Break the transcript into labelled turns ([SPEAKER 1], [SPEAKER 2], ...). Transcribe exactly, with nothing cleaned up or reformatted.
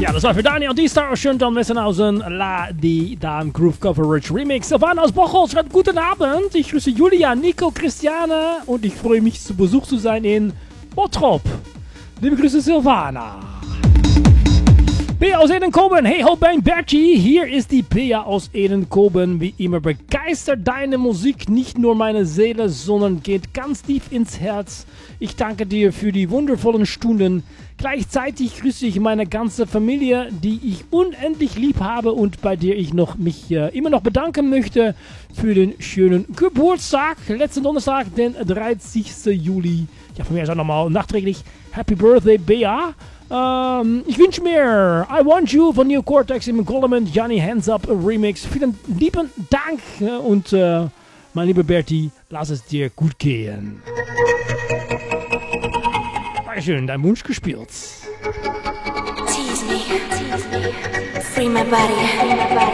[SPEAKER 1] Ja, das war für Daniel D-Star aus Schöntal Messenhausen, La Di Dam Groove Coverage Remix. Silvana aus Bocholt schreibt guten Abend. Ich grüße Julia, Nico, Christiane und ich freue mich zu Besuch zu sein in Bottrop. Liebe Grüße Silvana. Bea aus Edenkoben, hey ho ben Bertie, hier ist die Bea aus Edenkoben, wie immer begeistert deine Musik, nicht nur meine Seele, sondern geht ganz tief ins Herz. Ich danke dir für die wundervollen Stunden. Gleichzeitig grüße ich meine ganze Familie, die ich unendlich lieb habe und bei der ich noch, mich äh, immer noch bedanken möchte für den schönen Geburtstag. Letzten Donnerstag, den dreißigsten Juli. Ja, von mir ist auch nochmal nachträglich Happy Birthday, Bea. Ähm, ich wünsche mir I Want You von Neo Cortex im Coleman Johnny Hands Up Remix. Vielen lieben Dank äh, und äh, mein lieber Bertie, lass es dir gut gehen. Dankeschön, dein Wunsch gespielt.
[SPEAKER 2] Tease me, tease me. Free my body, free my body.